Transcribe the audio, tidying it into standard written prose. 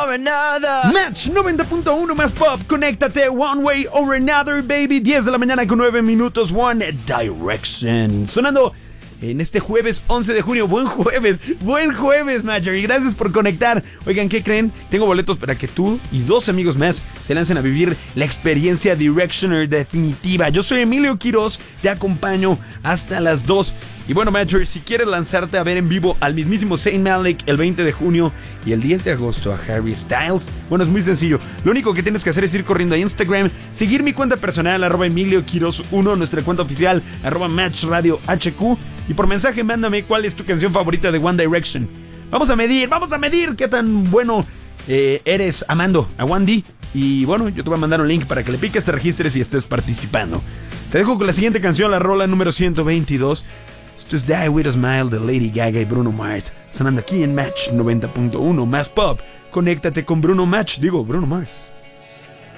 or another. Match 90.1 más pop. Conéctate One Way or Another, baby. 10 de la mañana con 9 minutos. One Direction. Sonando en este jueves 11 de junio. Buen jueves, Marjorie. Gracias por conectar. Oigan, ¿qué creen? Tengo boletos para que tú y 2 amigos más se lancen a vivir la experiencia Directioner definitiva. Yo soy Emilio Quiroz, te acompaño hasta las 2. Y bueno, Marjorie, si quieres lanzarte a ver en vivo al mismísimo Zayn Malik el 20 de junio y el 10 de agosto a Harry Styles, bueno, es muy sencillo. Lo único que tienes que hacer es ir corriendo a Instagram, seguir mi cuenta personal, @EmilioQuiroz1, nuestra cuenta oficial, @MatchRadioHQ, y por mensaje mándame cuál es tu canción favorita de One Direction. Vamos a medir qué tan bueno eres amando a One D. Y bueno, yo te voy a mandar un link para que le piques, te registres y estés participando. Te dejo con la siguiente canción, la rola número 122. Esto es Die With A Smile de Lady Gaga y Bruno Mars, sonando aquí en Match 90.1 más pop. Conéctate con Bruno Mars.